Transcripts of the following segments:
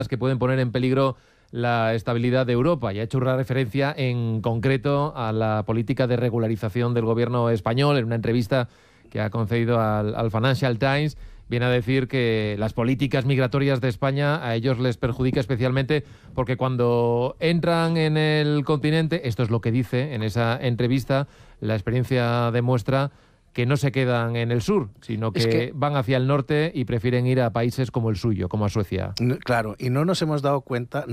que pueden poner en peligro la estabilidad de Europa, y ha hecho una referencia en concreto a la política de regularización del gobierno español. En una entrevista que ha concedido al Financial Times, viene a decir que las políticas migratorias de España a ellos les perjudica especialmente porque cuando entran en el continente, esto es lo que dice en esa entrevista, la experiencia demuestra que no se quedan en el sur, sino que van hacia el norte y prefieren ir a países como el suyo, como a Suecia. Claro, y no nos hemos dado cuenta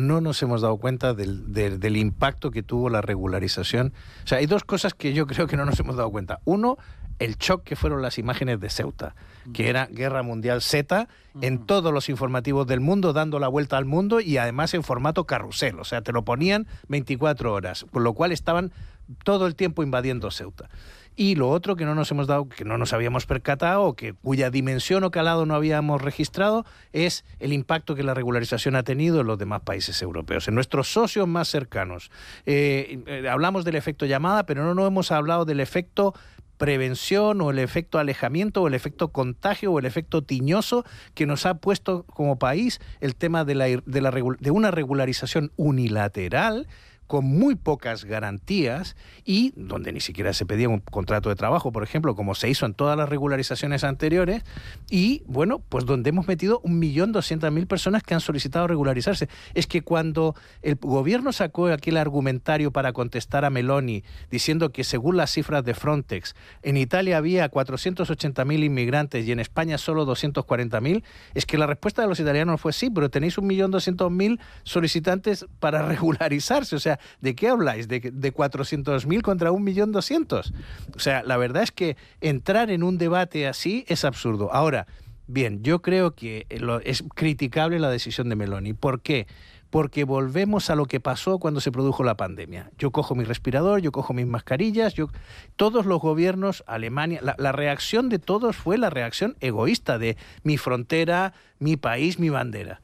del impacto que tuvo la regularización. O sea, hay dos cosas que yo creo que no nos hemos dado cuenta. Uno, el shock que fueron las imágenes de Ceuta, que era Guerra Mundial Z, en todos los informativos del mundo, dando la vuelta al mundo y además en formato carrusel. O sea, te lo ponían 24 horas, por lo cual estaban todo el tiempo invadiendo Ceuta. Y lo otro que no nos hemos dado, que no nos habíamos percatado, cuya dimensión o calado no habíamos registrado, es el impacto que la regularización ha tenido en los demás países europeos, en nuestros socios más cercanos. Hablamos del efecto llamada, pero no hemos hablado del efecto prevención o el efecto alejamiento o el efecto contagio o el efecto tiñoso que nos ha puesto como país el tema de una regularización unilateral con muy pocas garantías y donde ni siquiera se pedía un contrato de trabajo, por ejemplo, como se hizo en todas las regularizaciones anteriores, y bueno, pues donde hemos metido 1.200.000 personas que han solicitado regularizarse. Es que cuando el gobierno sacó aquel argumentario para contestar a Meloni diciendo que según las cifras de Frontex, en Italia había 480.000 inmigrantes y en España solo 240.000, es que la respuesta de los italianos fue sí, pero tenéis 1.200.000 solicitantes para regularizarse. O sea, ¿de qué habláis? ¿De 400.000 contra 1.200.000? O sea, la verdad es que entrar en un debate así es absurdo. Ahora, bien, yo creo que es criticable la decisión de Meloni. ¿Por qué? Porque volvemos a lo que pasó cuando se produjo la pandemia. Yo cojo mi respirador, yo cojo mis mascarillas, todos los gobiernos, Alemania, la reacción de todos fue la reacción egoísta de mi frontera, mi país, mi bandera.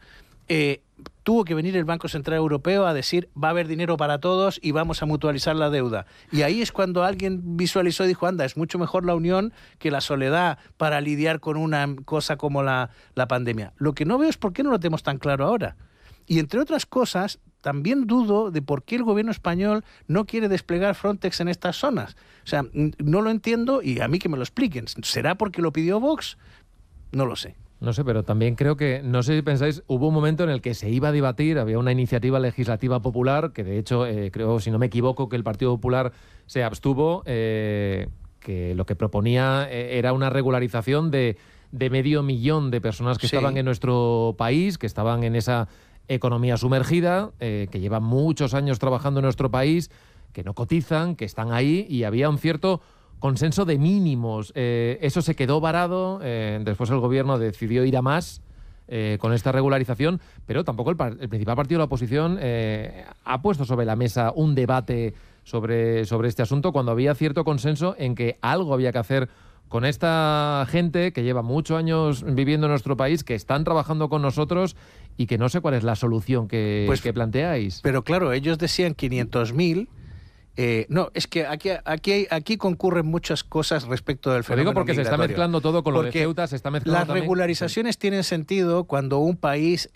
Tuvo que venir el Banco Central Europeo a decir va a haber dinero para todos y vamos a mutualizar la deuda. Y ahí es cuando alguien visualizó y dijo, anda, es mucho mejor la unión que la soledad para lidiar con una cosa como la pandemia. Lo que no veo es por qué no lo tenemos tan claro ahora. Y entre otras cosas, también dudo de por qué el gobierno español no quiere desplegar Frontex en estas zonas. O sea, no lo entiendo y a mí que me lo expliquen. ¿Será porque lo pidió Vox? No lo sé. No sé, pero también creo que, no sé si pensáis, hubo un momento en el que se iba a debatir, había una iniciativa legislativa popular, que de hecho, creo, si no me equivoco, que el Partido Popular se abstuvo, que lo que proponía era una regularización de 500.000 de personas que estaban en nuestro país, que estaban en esa economía sumergida, que llevan muchos años trabajando en nuestro país, que no cotizan, que están ahí, y había un cierto consenso de mínimos. Eso se quedó varado, después el gobierno decidió ir a más con esta regularización, pero tampoco el principal partido de la oposición ha puesto sobre la mesa un debate sobre este asunto, cuando había cierto consenso en que algo había que hacer con esta gente que lleva muchos años viviendo en nuestro país, que están trabajando con nosotros y que no sé cuál es la solución que planteáis. Pero claro, ellos decían 500.000. No, es que aquí concurren muchas cosas respecto del fenómeno migratorio. Lo digo porque se está mezclando todo con lo de Ceuta, se está mezclando las también. Regularizaciones tienen sentido cuando a un país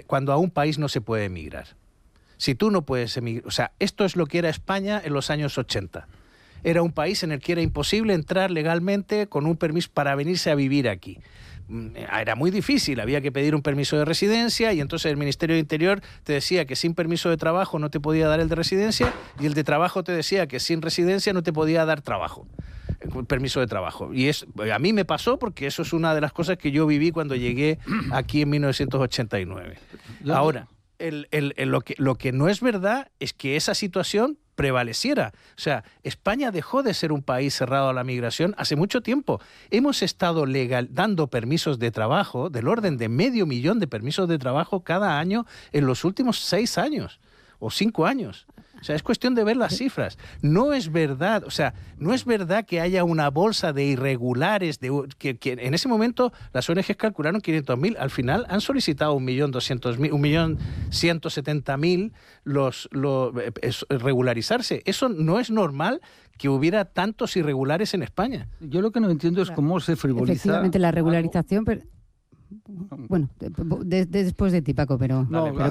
no se puede emigrar. Si tú no puedes emigrar, o sea, esto es lo que era España en los años 80. Era un país en el que era imposible entrar legalmente con un permiso para venirse a vivir aquí. Era muy difícil, había que pedir un permiso de residencia y entonces el Ministerio de Interior te decía que sin permiso de trabajo no te podía dar el de residencia y el de trabajo te decía que sin residencia no te podía dar trabajo, permiso de trabajo. Y a mí me pasó porque eso es una de las cosas que yo viví cuando llegué aquí en 1989. Ahora, lo que no es verdad es que esa situación prevaleciera. O sea, España dejó de ser un país cerrado a la migración hace mucho tiempo. Hemos estado dando permisos de trabajo del orden de 500.000 de permisos de trabajo cada año en los últimos 6 años o 5 años. O sea, es cuestión de ver las cifras. No es verdad, o sea, no es verdad que haya una bolsa de irregulares, que en ese momento las ONGs calcularon 500.000, al final han solicitado 1.200.000, 1.170.000 regularizarse. Eso no es normal que hubiera tantos irregulares en España. Yo lo que no entiendo es cómo se frivoliza. Efectivamente, la regularización, pero bueno, después de ti, Paco, pero... No,